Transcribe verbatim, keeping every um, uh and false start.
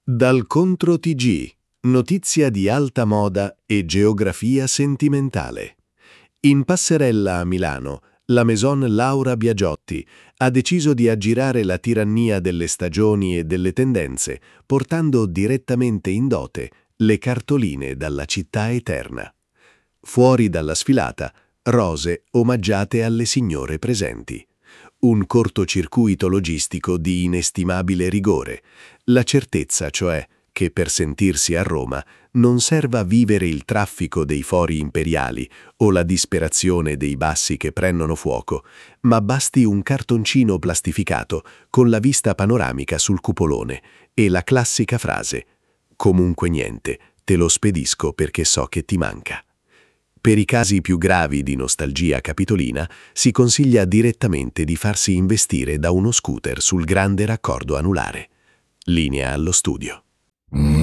Dal Contro T G, notizia di alta moda e geografia sentimentale. In passerella a Milano, la Maison Laura Biagiotti ha deciso di aggirare la tirannia delle stagioni e delle tendenze, portando direttamente in dote le cartoline dalla città eterna. Fuori dalla sfilata, rose omaggiate alle signore presenti. Un cortocircuito logistico di inestimabile rigore, la certezza, cioè, che per sentirsi a Roma non serva vivere il traffico dei fori imperiali o la disperazione dei bassi che prendono fuoco, ma basti un cartoncino plastificato con la vista panoramica sul cupolone e la classica frase «Comunque niente, te lo spedisco perché so che ti manca». Per i casi più gravi di nostalgia capitolina si consiglia direttamente di farsi investire da uno scooter sul grande raccordo anulare. Linea allo studio.